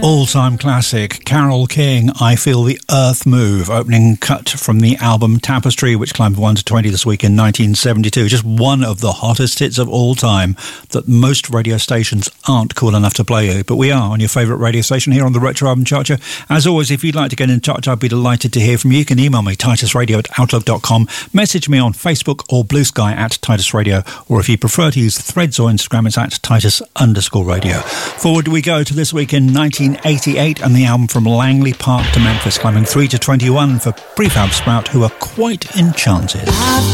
All-time classic, Carole King, I Feel the Earth Move, opening cut from the album Tapestry, which climbed 1 to 20 this week in 1972. Just one of the hottest hits of all time that most radio stations aren't cool enough to play you, but we are on your favourite radio station here on the Retro Album Charter. As always, if you'd like to get in touch, I'd be delighted to hear from you. You can email me, titusradio@outlook.com, message me on Facebook or Blue Sky at Titus Radio, or if you prefer to use Threads or Instagram, it's at Titus_radio. Forward we go to this week in 1988 and the album From Langley Park to Memphis, climbing 3 to 21 for Prefab Sprout, who are quite enchanted.